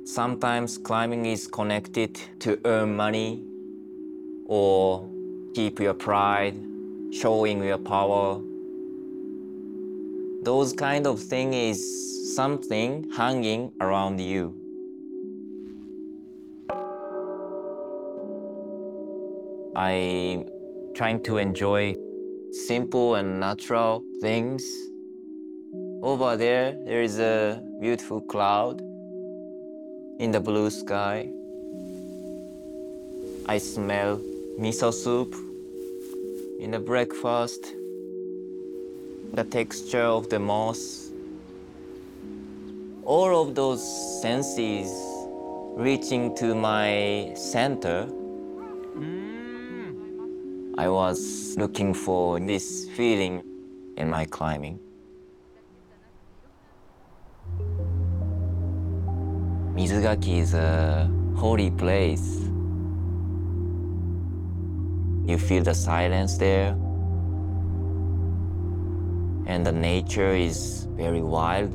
Sometimes climbing is connected to earn money or keep your pride, showing your power. Those kind of thing is something hanging around you. I'm trying to enjoy simple and natural things. Over there is a beautiful cloud in the blue sky. I smell miso soup in the breakfast, the texture of the moss. All of those senses reaching to my center. I was looking for this feeling in my climbing. Mizugaki is a holy place. You feel the silence there, and the nature is very wild.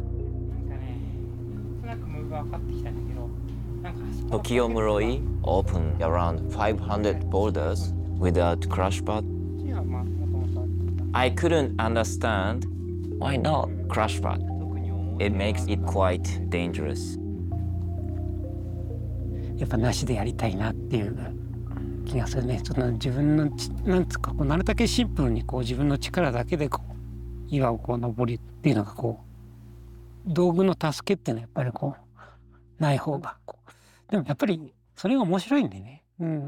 Tokyo Muroi opened around 500 boulders without crash pad. I couldn't understand why not crash pad. It makes it quite dangerous. やっぱなしでやりたいなっていう気がするね。その自分のなんつうかこうなるだけシンプルにこう自分の力だけでこう岩をこう登りっていうのがこう道具の助けっていうのはやっぱりこうない方がこうでもやっぱりそれが面白いんでね。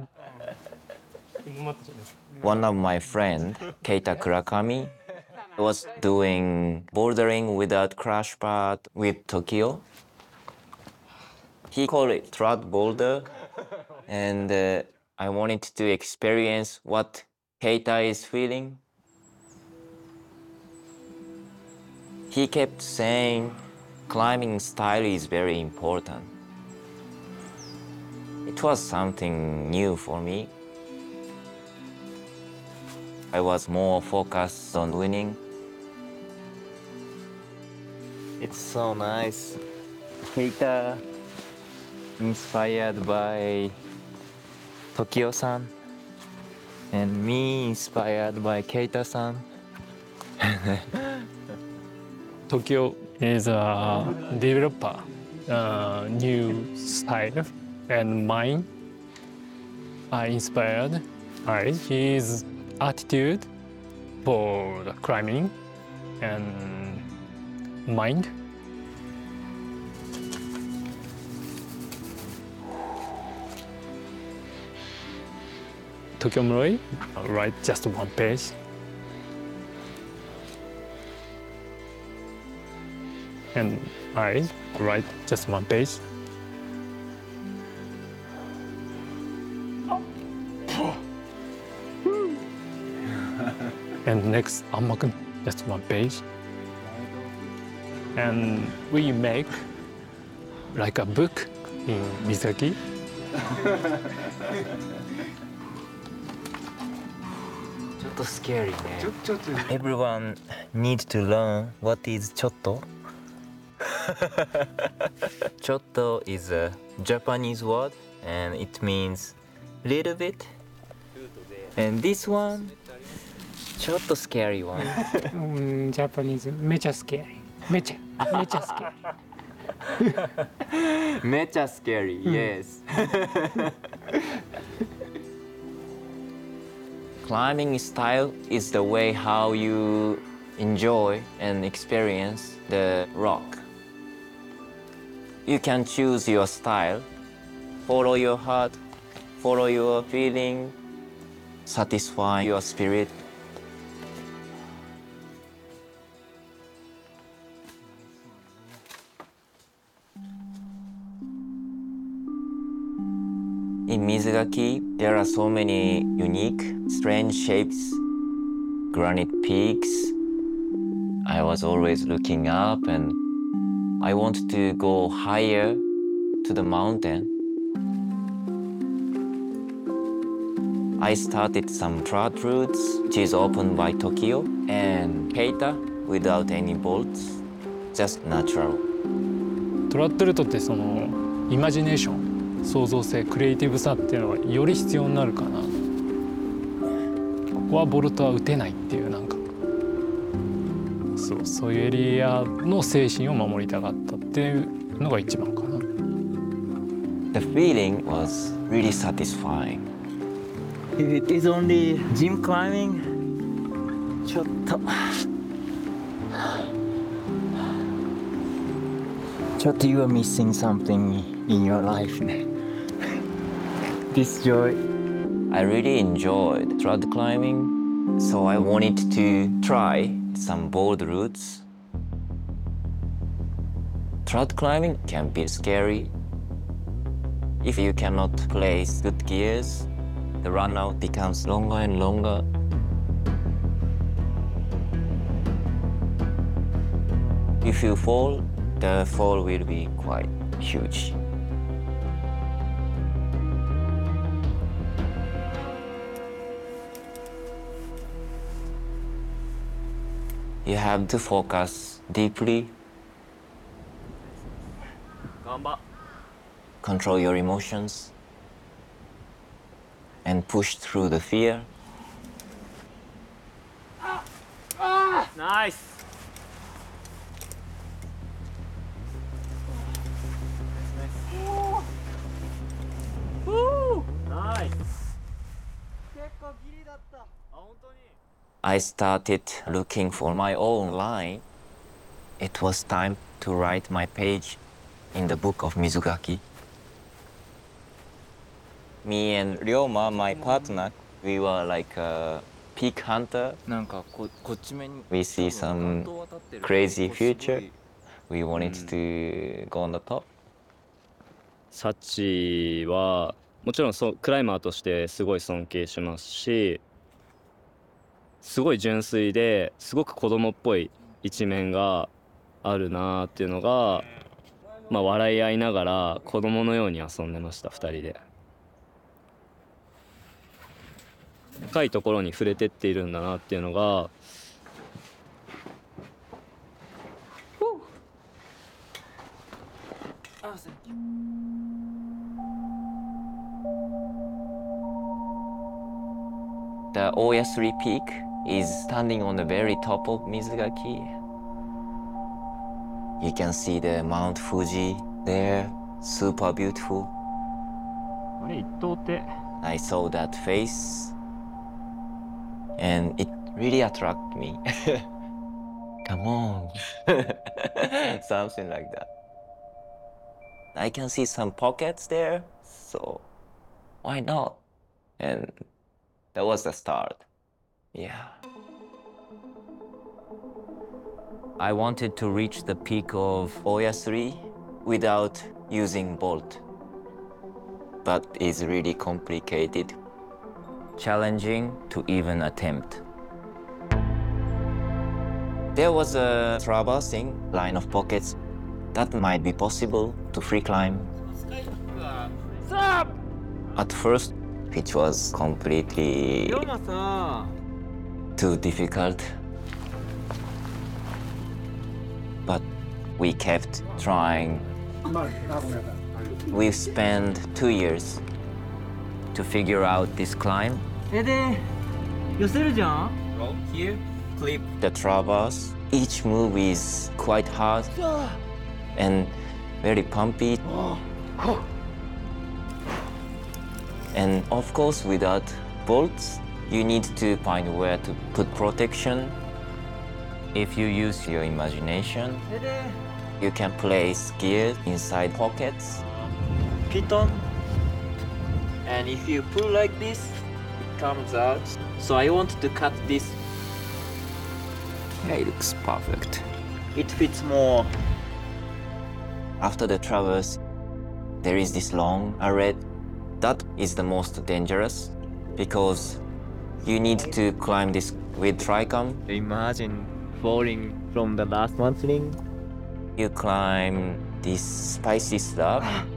One of my friend, Keita Kurakami, was doing bouldering without crash pad with Tokyo. He called it trad boulder, and I wanted to experience what Keita is feeling. He kept saying climbing style is very important. It was something new for me. I was more focused on winning. It's so nice. Keita, inspired by Tokyo-san, and me inspired by Keita-san. Tokyo is a developer, new style, and mine are inspired by his attitude for the climbing and mind. Tokyo Muroi, write just one page. And I write just one page. And next, Ammakun, just one page. And we make like a book in Mizaki. Scary, man. Everyone needs to learn what is chotto. Chotto is a Japanese word and it means little bit. And this one, chotto scary one. Japanese めちゃスケーリーめちゃスケーリー Mecha scary, yes. Climbing style is the way how you enjoy and experience the rock. You can choose your style, follow your heart, follow your feeling, satisfy your spirit. In Mizugaki, there are so many unique, strange shapes, granite peaks. I was always looking up and I wanted to go higher to the mountain. I started some trad routes, which is opened by Tokyo, and Keita without any bolts, just natural. トラッドルートってそのイマジネーション、創造性、クリエイティブさっていうのがより必要になるかな。ここはボルトは打てないっていうなんかそういうエリアの精神を守りたかったっていうのが一番かな。 The feeling was really satisfying. If it is only gym climbing, ちょっと you are missing something in your life ね。This joy. I really enjoyed trad climbing, so I wanted to try some bold routes. Trad climbing can be scary. If you cannot place good gears, the run out becomes longer and longer. If you fall, the fall will be quite huge. You have to focus deeply. Control your emotions and push through the fear. Nice. Nice. I started looking for my own line. It was time to write my page in the book of Mizugaki. Me and Ryoma, my partner, we were like a peak hunter. なんかこっち目に We see some crazy future. We wanted to go on the top. サチはもちろんクライマーとしてすごい尊敬しますし、すごい純粋ですごく子供っぽい一面があるなっていうのが、まあ笑い合いながら子供のように遊んでました、2人で。深いところに触れてっているんだなっていうのが The Oya3 peak is standing on the very top of Mizugaki. You can see the Mount Fuji there, super beautiful. あれ一等って I saw that face and it really attracted me. Come on. Something like that. I can see some pockets there, so why not? And that was the start. Yeah. I wanted to reach the peak of Oya3 without using bolt. But it's really complicated, challenging to even attempt. There was a traversing line of pockets that might be possible to free climb. At first, it was completely 龍馬さ too difficult. But we kept trying. We've spent 2 years to figure out this climb. で寄せるじゃん Roll here, clip the traverse. Each move is quite hard and very pumpy. And of course, without bolts, you need to find where to put protection. If you use your imagination, で you can place gears inside pockets. piton and if you pull like this it comes out, so I want to cut this. Yeah, it looks perfect. It fits more. After the traverse, there is this long array. That is the most dangerous because you need to climb this with tricom. Imagine falling from the last mountain. You climb this spicy stuff